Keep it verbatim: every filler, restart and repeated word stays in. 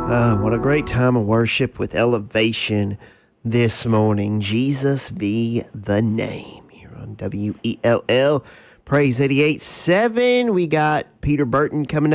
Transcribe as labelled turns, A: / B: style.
A: Uh, what a great time of worship with elevation this morning. Jesus be the name here on W E L L. Praise eighty-eight point seven. We got Peter Burton coming up.